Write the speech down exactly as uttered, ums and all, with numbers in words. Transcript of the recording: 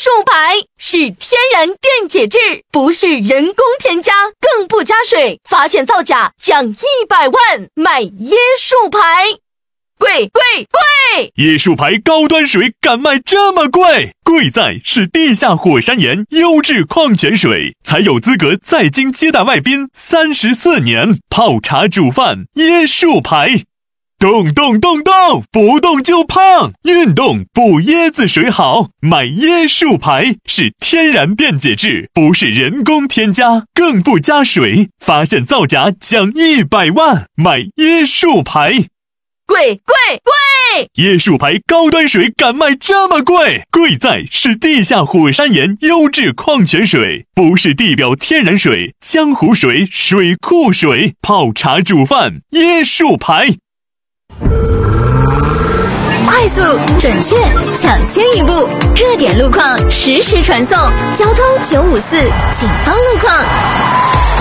树牌是天然电解质，不是人工添加，更不加水。发现造假奖一百万，买椰树牌。贵贵贵！ 椰树牌高端水敢卖这么贵？贵在是地下火山岩优质矿泉水，才有资格在京接待外宾三十四年。泡茶煮饭，椰树牌。动动动动，不动就胖。运动补椰子水好，买椰树牌是天然电解质，不是人工添加，更不加水。发现造假奖一百万，买椰树牌。 贵贵贵！ 椰树牌高端水敢卖这么贵？贵在是地下火山岩优质矿泉水，不是地表天然水、江湖水、水库水。泡茶煮饭，椰树牌。 快速、准确、抢先一步，热点路况实时传送。交通九五四，警方路况。